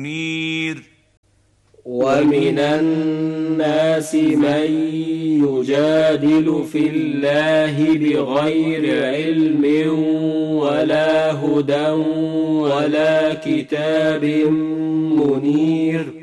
ومن الناس من يجادل في الله بغير علم ولا هدى ولا كتاب منير